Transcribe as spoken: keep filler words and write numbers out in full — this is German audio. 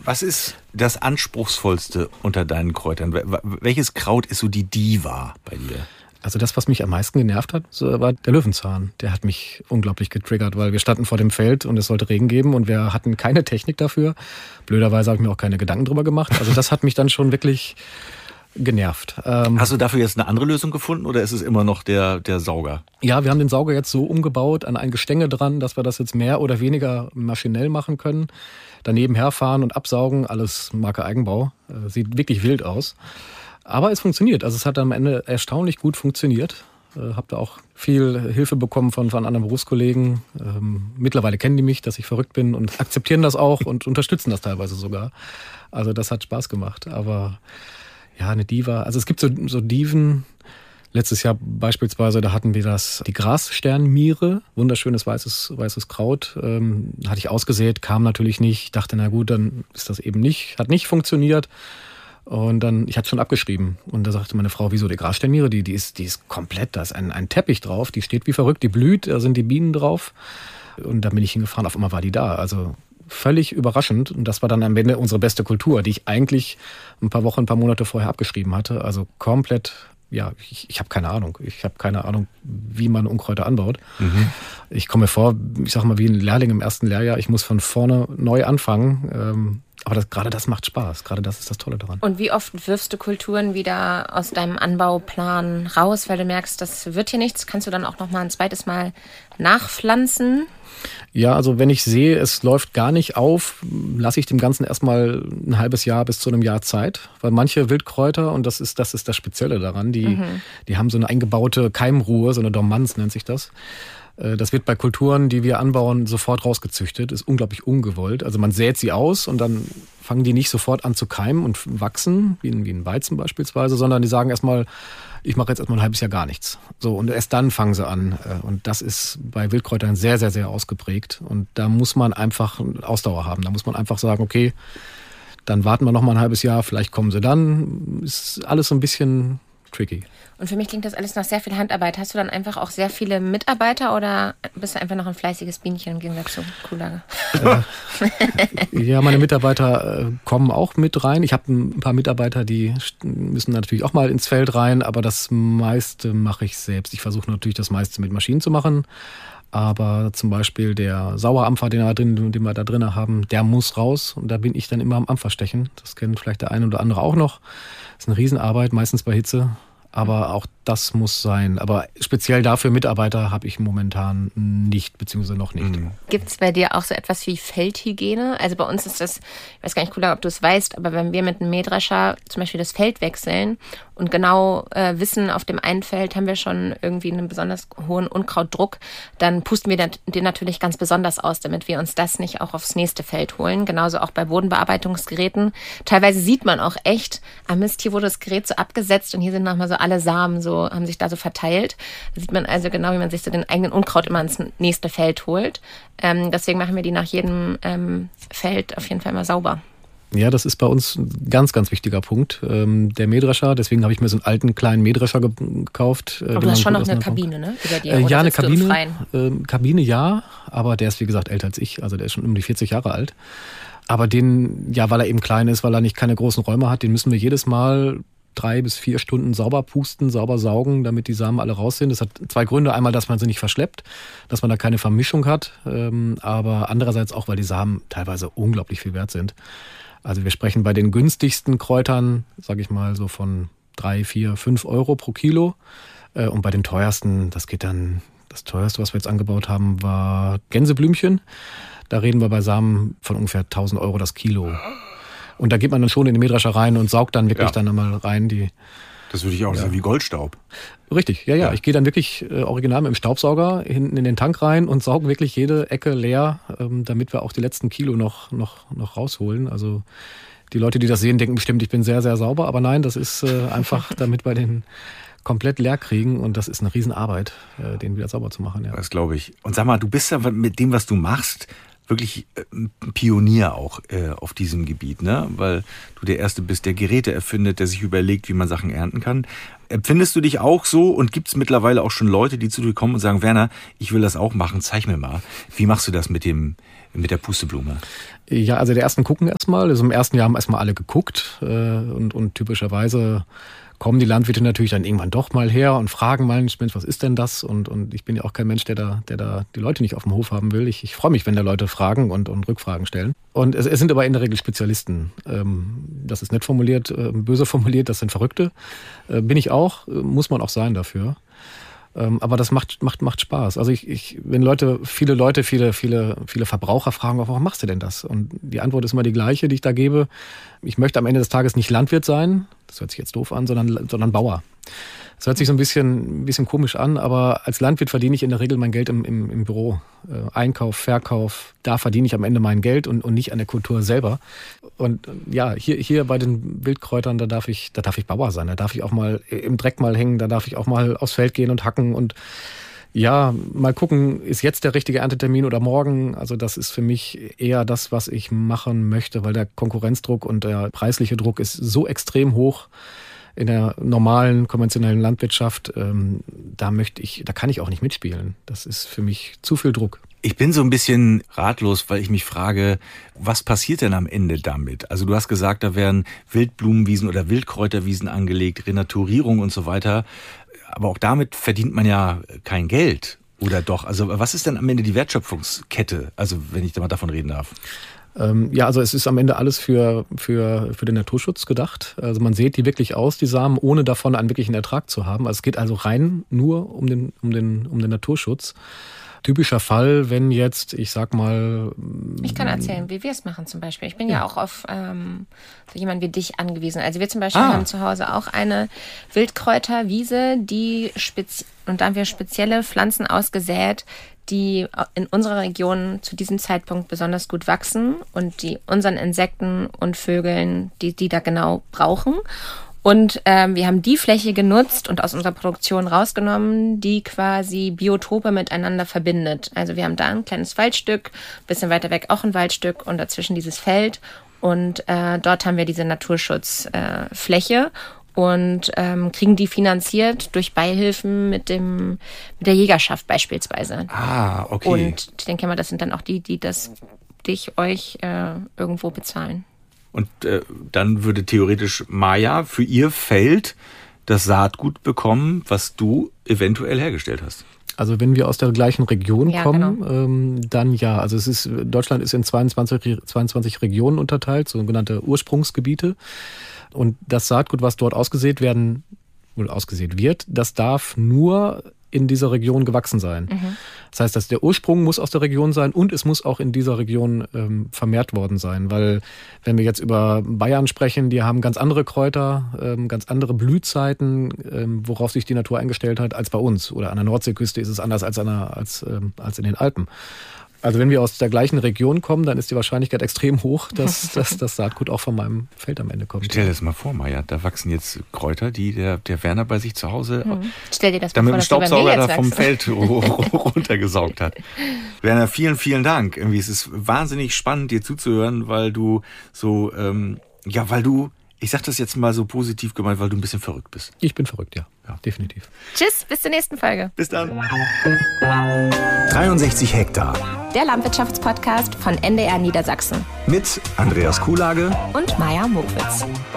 Was ist das Anspruchsvollste unter deinen Kräutern? Welches Kraut ist so die Diva bei dir? Also das, was mich am meisten genervt hat, war der Löwenzahn. Der hat mich unglaublich getriggert, weil wir standen vor dem Feld und es sollte Regen geben und wir hatten keine Technik dafür. Blöderweise habe ich mir auch keine Gedanken drüber gemacht. Also das hat mich dann schon wirklich genervt. Ähm, Hast du dafür jetzt eine andere Lösung gefunden oder ist es immer noch der, der Sauger? Ja, wir haben den Sauger jetzt so umgebaut, an ein Gestänge dran, dass wir das jetzt mehr oder weniger maschinell machen können. Daneben herfahren und absaugen, alles Marke Eigenbau. Äh, sieht wirklich wild aus. Aber es funktioniert. Also es hat am Ende erstaunlich gut funktioniert. Äh, hab da auch viel Hilfe bekommen von, von anderen Berufskollegen. Ähm, mittlerweile kennen die mich, dass ich verrückt bin und akzeptieren das auch und unterstützen das teilweise sogar. Also das hat Spaß gemacht. Aber ja, eine Diva. Also es gibt so, so Diven. Letztes Jahr beispielsweise, da hatten wir das, die Grassternmiere, wunderschönes weißes, weißes Kraut. Ähm, hatte ich ausgesät, kam natürlich nicht. Dachte, na gut, dann ist das eben nicht, hat nicht funktioniert. Und dann, ich hatte schon abgeschrieben. Und da sagte meine Frau, wieso die Grassternmiere, die, die, ist, die ist komplett, da ist ein, ein Teppich drauf, die steht wie verrückt, die blüht, da sind die Bienen drauf. Und dann bin ich hingefahren, auf einmal war die da. Also völlig überraschend. Und das war dann am Ende unsere beste Kultur, die ich eigentlich ein paar Wochen, ein paar Monate vorher abgeschrieben hatte. Also komplett, ja, ich, ich habe keine Ahnung. Ich habe keine Ahnung, wie man Unkräuter anbaut. Mhm. Ich komme mir vor, ich sag mal, wie ein Lehrling im ersten Lehrjahr. Ich muss von vorne neu anfangen. Ähm, Aber das, gerade das macht Spaß. Gerade das ist das Tolle daran. Und wie oft wirfst du Kulturen wieder aus deinem Anbauplan raus, weil du merkst, das wird hier nichts? Kannst du dann auch noch mal ein zweites Mal nachpflanzen? Ja, also wenn ich sehe, es läuft gar nicht auf, lasse ich dem Ganzen erstmal ein halbes Jahr bis zu einem Jahr Zeit. Weil manche Wildkräuter, und das ist das, ist das Spezielle daran, die, mhm. die haben so eine eingebaute Keimruhe, so eine Dormanz nennt sich das. Das wird bei Kulturen, die wir anbauen, sofort rausgezüchtet. Ist unglaublich ungewollt. Also man sät sie aus und dann fangen die nicht sofort an zu keimen und wachsen, wie ein, wie ein Weizen beispielsweise, sondern die sagen erstmal, ich mache jetzt erstmal ein halbes Jahr gar nichts. So, und erst dann fangen sie an. Und das ist bei Wildkräutern sehr, sehr, sehr ausgeprägt. Und da muss man einfach Ausdauer haben. Da muss man einfach sagen, okay, dann warten wir noch mal ein halbes Jahr, vielleicht kommen sie dann. Ist alles so ein bisschen tricky. Und für mich klingt das alles nach sehr viel Handarbeit. Hast du dann einfach auch sehr viele Mitarbeiter oder bist du einfach noch ein fleißiges Bienchen im Gegensatz zu Kuhlage? Äh, ja, meine Mitarbeiter äh, kommen auch mit rein. Ich habe ein paar Mitarbeiter, die müssen natürlich auch mal ins Feld rein, aber das meiste mache ich selbst. Ich versuche natürlich das meiste mit Maschinen zu machen. Aber zum Beispiel der Sauerampfer, den wir, drin, den wir da drin haben, der muss raus. Und da bin ich dann immer am Ampfer stechen. Das kennt vielleicht der eine oder andere auch noch. Das ist eine Riesenarbeit, meistens bei Hitze. Aber auch das muss sein. Aber speziell dafür Mitarbeiter habe ich momentan nicht, beziehungsweise noch nicht. Mhm. Gibt es bei dir auch so etwas wie Feldhygiene? Also bei uns ist das, ich weiß gar nicht, Kuhlage, ob du es weißt, aber wenn wir mit einem Mähdrescher zum Beispiel das Feld wechseln und genau äh, wissen, auf dem einen Feld haben wir schon irgendwie einen besonders hohen Unkrautdruck, dann pusten wir den natürlich ganz besonders aus, damit wir uns das nicht auch aufs nächste Feld holen. Genauso auch bei Bodenbearbeitungsgeräten. Teilweise sieht man auch echt, ah Mist, hier wurde das Gerät so abgesetzt und hier sind nochmal so alle Samen so, haben sich da so verteilt. Da sieht man also genau, wie man sich so den eigenen Unkraut immer ins nächste Feld holt. Ähm, deswegen machen wir die nach jedem ähm, Feld auf jeden Fall mal sauber. Ja, das ist bei uns ein ganz, ganz wichtiger Punkt. Ähm, der Mähdrescher, deswegen habe ich mir so einen alten kleinen Mähdrescher gekauft. Aber du hast schon noch eine Kabine, ne? Über dir, äh, ja, eine Kabine. Äh, Kabine ja, aber der ist wie gesagt älter als ich. Also der ist schon um die vierzig Jahre alt. Aber den, ja, weil er eben klein ist, weil er nicht keine großen Räume hat, den müssen wir jedes Mal drei bis vier Stunden sauber pusten, sauber saugen, damit die Samen alle raus sind. Das hat zwei Gründe. Einmal, dass man sie nicht verschleppt, dass man da keine Vermischung hat. Ähm, aber andererseits auch, weil die Samen teilweise unglaublich viel wert sind. Also wir sprechen bei den günstigsten Kräutern, sage ich mal, so von drei, vier, fünf Euro pro Kilo. Äh, und bei den teuersten, das geht dann, das teuerste, was wir jetzt angebaut haben, war Gänseblümchen. Da reden wir bei Samen von ungefähr tausend Euro das Kilo. Und da geht man dann schon in den Mähdrescher rein und saugt dann wirklich ja. dann einmal rein. Die, das würde ich auch ja. sagen, wie Goldstaub. Richtig, ja, ja. ja. Ich gehe dann wirklich äh, original mit dem Staubsauger hinten in den Tank rein und sauge wirklich jede Ecke leer, ähm, damit wir auch die letzten Kilo noch, noch, noch rausholen. Also die Leute, die das sehen, denken bestimmt, ich bin sehr, sehr sauber. Aber nein, das ist äh, einfach, damit wir den komplett leer kriegen. Und das ist eine Riesenarbeit, äh, den wieder sauber zu machen. Ja. Das glaube ich. Und sag mal, du bist ja mit dem, was du machst, wirklich ein Pionier auch äh, auf diesem Gebiet, ne? Weil du der Erste bist, der Geräte erfindet, der sich überlegt, wie man Sachen ernten kann. Empfindest du dich auch so und gibt es mittlerweile auch schon Leute, die zu dir kommen und sagen, Werner, ich will das auch machen, zeig mir mal. Wie machst du das mit dem mit der Pusteblume? Ja, also die ersten gucken erstmal. Also im ersten Jahr haben erstmal alle geguckt äh, und, und typischerweise kommen die Landwirte natürlich dann irgendwann doch mal her und fragen mal, Mensch, was ist denn das? Und, und ich bin ja auch kein Mensch, der da, der da die Leute nicht auf dem Hof haben will. Ich, ich freue mich, wenn da Leute fragen und, und Rückfragen stellen. Und es, es sind aber in der Regel Spezialisten. Ähm, das ist nett formuliert, äh, böse formuliert, das sind Verrückte. Äh, bin ich auch, äh, muss man auch sein dafür. Ähm, aber das macht, macht, macht Spaß. Also ich, ich, wenn Leute, viele Leute, viele, viele, viele Verbraucher fragen, warum machst du denn das? Und die Antwort ist immer die gleiche, die ich da gebe. Ich möchte am Ende des Tages nicht Landwirt sein, das hört sich jetzt doof an, sondern, sondern Bauer. Das hört sich so ein bisschen, ein bisschen komisch an, aber als Landwirt verdiene ich in der Regel mein Geld im, im, im Büro. Äh, Einkauf, Verkauf, da verdiene ich am Ende mein Geld und, und nicht an der Kultur selber. Und ja, hier, hier bei den Wildkräutern, da darf ich, da darf ich Bauer sein. Da darf ich auch mal im Dreck mal hängen, da darf ich auch mal aufs Feld gehen und hacken und ja, mal gucken, ist jetzt der richtige Erntetermin oder morgen? Also das ist für mich eher das, was ich machen möchte, weil der Konkurrenzdruck und der preisliche Druck ist so extrem hoch in der normalen, konventionellen Landwirtschaft. Ähm, da möchte ich, da kann ich auch nicht mitspielen. Das ist für mich zu viel Druck. Ich bin so ein bisschen ratlos, weil ich mich frage, was passiert denn am Ende damit? Also du hast gesagt, da werden Wildblumenwiesen oder Wildkräuterwiesen angelegt, Renaturierung und so weiter. Aber auch damit verdient man ja kein Geld. Oder doch? Also was ist denn am Ende die Wertschöpfungskette? Also wenn ich da mal davon reden darf. Ähm, ja, also es ist am Ende alles für, für, für den Naturschutz gedacht. Also man sät die wirklich aus, die Samen, ohne davon einen wirklichen Ertrag zu haben. Also es geht also rein nur um den, um den, um den Naturschutz. Typischer Fall, wenn jetzt, ich sag mal... Ich kann erzählen, wie wir es machen zum Beispiel. Ich bin ja, ja auch auf ähm, so jemanden wie dich angewiesen. Also wir zum Beispiel ah. haben zu Hause auch eine Wildkräuterwiese, die spezi- und da haben wir spezielle Pflanzen ausgesät, die in unserer Region zu diesem Zeitpunkt besonders gut wachsen und die unseren Insekten und Vögeln, die die da genau brauchen. Und ähm, wir haben die Fläche genutzt und aus unserer Produktion rausgenommen, die quasi Biotope miteinander verbindet. Also wir haben da ein kleines Waldstück, bisschen weiter weg auch ein Waldstück und dazwischen dieses Feld. Und äh, dort haben wir diese Naturschutzfläche äh, und ähm, kriegen die finanziert durch Beihilfen mit dem mit der Jägerschaft beispielsweise. Ah, okay. Und ich denke mal, das sind dann auch die, die das dich euch äh, irgendwo bezahlen. Und äh, dann würde theoretisch Maja für ihr Feld das Saatgut bekommen, was du eventuell hergestellt hast. Also wenn wir aus der gleichen Region ja, kommen, genau. ähm, dann ja. Also es ist Deutschland ist in zweiundzwanzig, zweiundzwanzig Regionen unterteilt, sogenannte Ursprungsgebiete. Und das Saatgut, was dort ausgesät werden, wohl ausgesät wird, das darf nur in dieser Region gewachsen sein. Mhm. Das heißt, dass der Ursprung muss aus der Region sein und es muss auch in dieser Region ähm, vermehrt worden sein. Weil wenn wir jetzt über Bayern sprechen, die haben ganz andere Kräuter, ähm, ganz andere Blühzeiten, ähm, worauf sich die Natur eingestellt hat, als bei uns. Oder an der Nordseeküste ist es anders als, an der, als, ähm, als in den Alpen. Also wenn wir aus der gleichen Region kommen, dann ist die Wahrscheinlichkeit extrem hoch, dass, dass das Saatgut auch von meinem Feld am Ende kommt. Stell dir das mal vor, Maja, da wachsen jetzt Kräuter, die der, der Werner bei sich zu Hause hm. Stell dir das damit mal einen vor, Staubsauger da wachsen. vom Feld runtergesaugt hat. Werner, vielen, vielen Dank. Irgendwie ist es wahnsinnig spannend, dir zuzuhören, weil du so, ähm, ja, weil du, ich sag das jetzt mal so positiv gemeint, weil du ein bisschen verrückt bist. Ich bin verrückt, ja. Ja, definitiv. Tschüss, bis zur nächsten Folge. Bis dann. dreiundsechzig Hektar. Der Landwirtschaftspodcast von N D R Niedersachsen. Mit Andreas Kuhlage und Maja Mokwitz.